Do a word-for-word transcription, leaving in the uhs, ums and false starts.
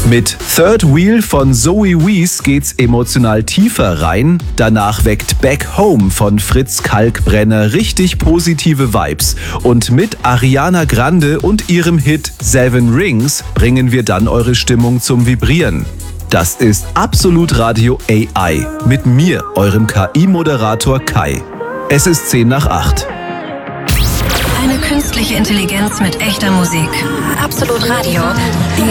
Mit Third Wheel von Zoe Wees geht's emotional tiefer rein. Danach weckt Back Home von Fritz Kalkbrenner richtig positive Vibes. Und mit Ariana Grande und ihrem Hit Seven Rings bringen wir dann eure Stimmung zum Vibrieren. Das ist Absolut Radio A I mit mir, eurem K I-Moderator Kai. Es ist zehn nach acht. Eine künstliche Intelligenz mit echter Musik. Absolut Radio.